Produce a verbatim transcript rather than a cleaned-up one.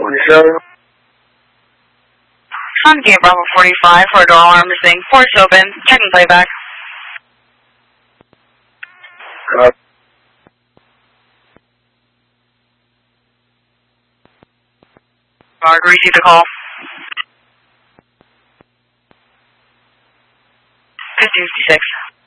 forty-seven. On Game Bravo forty-five for a door alarm missing. Ports open. Checking playback. Copy. Guard, receive the call. fifteen fifty-six.